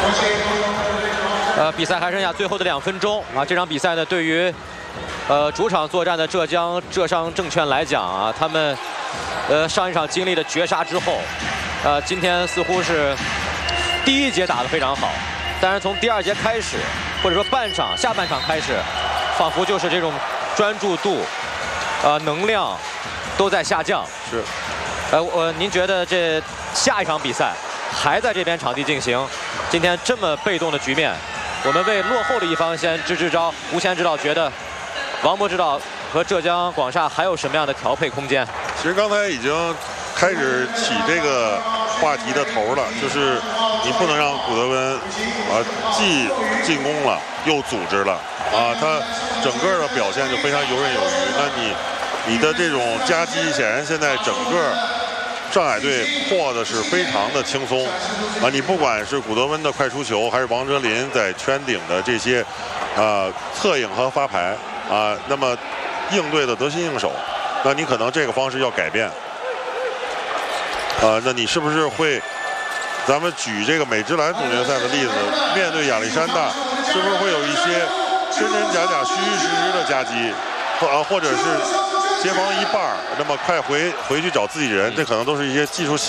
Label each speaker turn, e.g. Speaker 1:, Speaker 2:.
Speaker 1: 比赛还剩下最后的2分钟啊！这场比赛呢，对于主场作战的浙商证券来讲啊，他们上一场经历了绝杀之后，今天似乎是第1节打得非常好，但是从第2节开始，或者说下半场开始，仿佛就是这种专注度、能量都在下降。
Speaker 2: 是，
Speaker 1: 您觉得这下一场比赛还在这边场地进行，今天这么被动的局面，我们为落后的一方先支招。吴谦指导觉得，王博指导和浙江广厦还有什么样的调配空间？
Speaker 2: 其实刚才已经开始起这个话题的头了，就是你不能让古德温既进攻了又组织了他整个的表现就非常游刃有余。那你的这种夹击，显然现在整个上海队破的是非常的轻松你不管是古德温的快出球，还是王哲林在圈顶的这些策应和发牌那么应对的得心应手。那你可能这个方式要改变那你是不是会？咱们举这个美职篮总决赛的例子，面对亚历山大，是不是会有一些真真假假、虚虚实实的夹击，或者是协防一半，那么快回去找自己人，这可能都是一些技术细